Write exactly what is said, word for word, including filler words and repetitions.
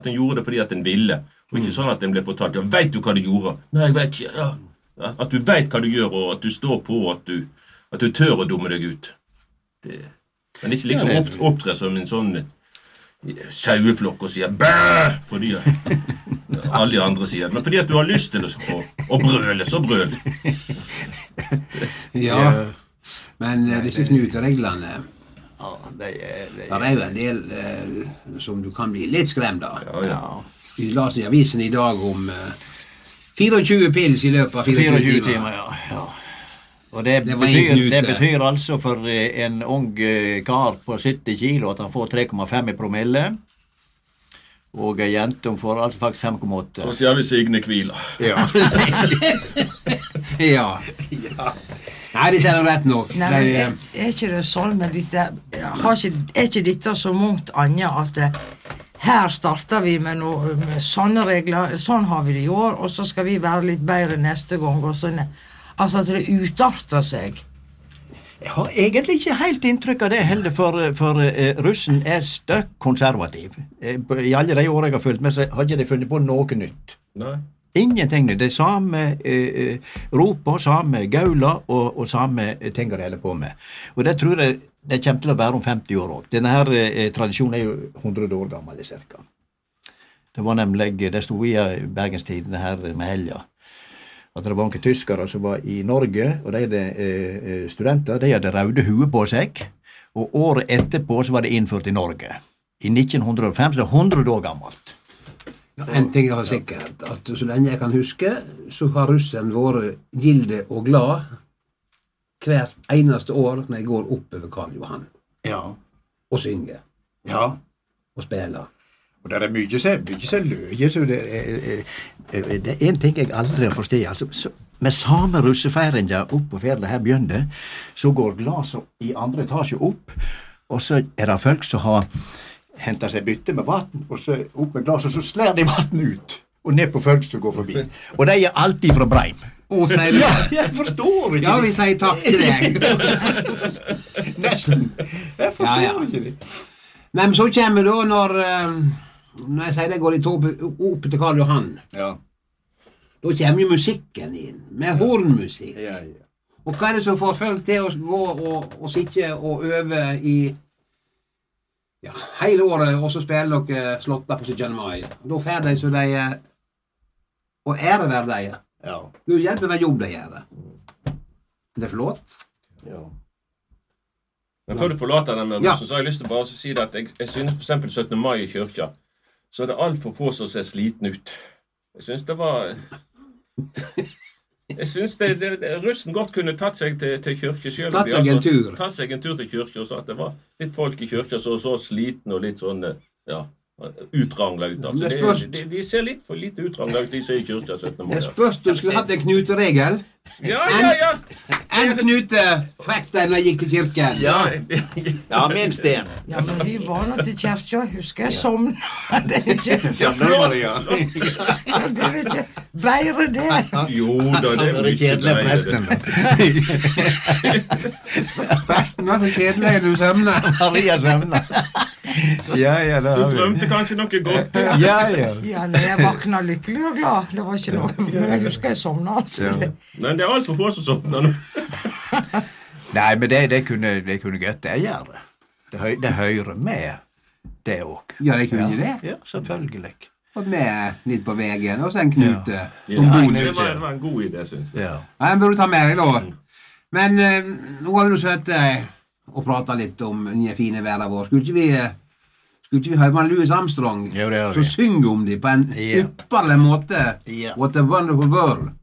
at den gjorde det fordi at den ville, og ikke sånn at den ble fortalt, ja, vet du hva du gjorde? Nei, jeg vet ikke, ja. At du vet hva du gjør, og at du står på, og at du, at du tør å dumme deg ut. Det, men ikke liksom opp, opptre som en sånn saueflokk og sier bæ, fordi alle de andre sier, men fordi at du har lyst til å, å, å brøle, så brøl. Ja, men disse knutereglene, ja, det er, det er, der er jo en del eh, som du kan bli litt skremt av. Ja, ja. Vi las i avisen i dag om eh, tjuefire pils i løpet av tjuefire timer. timer ja, ja. Og det, det, betyr, det betyr altså for en ung kar på sytti kilo at han får tre komma fem i promille, og en jente får altså faktisk fem komma åtte. Og så har vi Signe Kvila. Ja. Ja. Ja. Nei, dette er noe rett nok. Nei, men er, er ikke det sånn, men dette, har ikke, er ikke dette så mångt annet at det, her starter vi med, noe, med sånne regler, sånn har vi det i år, og så skal vi være litt bedre neste gang, og sånn, altså at det utarter seg. Jeg har egentlig ikke helt inntrykk av det heller, for, for uh, russen er støkk konservativ. Uh, I alle de år jeg har fulgt med, så har ikke de funnet på noe nytt. Nei. Ingenting, det er samme eh, roper, samme gauler og, og samme ting de holder på med. Og det tror jeg det kommer til å være om femti år også. Denne her eh, tradisjonen er jo hundre år gammel i cirka. Det var nemlig, det stod i Bergenstiden her med helga, at det var noen tyskere som var i Norge, og de hadde eh, studenter, de hadde røde hue på seg, og året etterpå så var det innført i Norge. I nitten hundre og fem, så det er hundre år gammelt. En ting jeg har sikkert, at så lenge jeg kan huske, så har russen vært gilde og glad hvert eneste år når jeg går opp over Karl Johan. Ja. Og synger. Ja. Og spiller. Og det er mye som mye løye, så det er, det er en ting jeg aldri har forstått. Altså, så, med samme russefeiringa opp på fjellet her begynner, så går glaset i andre etasje opp, og så er det folk som har hentet seg bytte med vatten, og så opp med glas, og så slær de vatten ut, og ned på folk som går forbi. Og de er alltid fra Breim. Å, sier du det? Ja, jeg forstår ikke. Ja, vi sier takk til deg. Nesten. Jeg forstår ja, ja. ikke det. Nei, men så kommer da når, når jeg sier det går litt opp, opp til Karl Johan. Ja. Da kommer jo musikken inn, med hornmusikk. Ja, ja. Og hva er det som får folk til å gå og, og sitte og øve i ja, hele året, og så spiller dere slåtta på syttende mai. Da får de så de og ære hver de. Ja. Gud hjelper hver jobb de gjør. Det er flott. Ja. Men før du forlater den med ja. russen, så har jeg lyst til bare å si at jeg, jeg synes for eksempel syttende mai i kyrkja, så er det alt for få som ser sliten ut. Jeg synes det var... Jeg synes det, det, det, russen godt kunne tatt seg til, til kyrkje selv. Tatt seg en tur. Tatt seg en tur til kyrkje, og så at det var litt folk i kyrkja så, så sliten og litt sånn, ja, utranglet ut. Altså, de, de, de ser litt for lite utranglet ut, de ser i kyrkja syttende mai. Det spørs du skulle hatt en knuteregel. Ja, ja, ja. En knute fikk deg når jeg gikk til kirken. Ja, ja minst en. Ja, men vi var nå til kyrkja, husker jeg somna. Det er ikke... Ja, flott, ja. Det er ikke bedre det. Jo da, det er ikke kjedelig presten. Presten var så kjedelig du søvner. Maria søvner. Ja, ja, da har vi. Du drømte kanskje noe godt. Ja, ja. Ja, når jeg vakna lykkelig og glad. Det var ikke noe, men jeg husker jeg somna, altså. Ja. Nei, det er alt for få som sovner nå. Nei, men det, det kunne, det kunne godt det gjøre. Det, høy, det hører med det også. Ja, det kunne ja. det. Ja, selvfølgelig. Og med litt på veien, og så en knute. Ja. Ja, det, var, det var en god idé, synes jeg. Ja. Ja, den burde du ta med deg da. Men uh, nå har vi nå søtt uh, og pratet litt om den fine verden vår. Skulle ikke vi... Uh, Skulle ikke vi høre med Louis Armstrong, jo, det så synger om dem på en yeah. ypperlig måte. Yeah. What a wonderful world.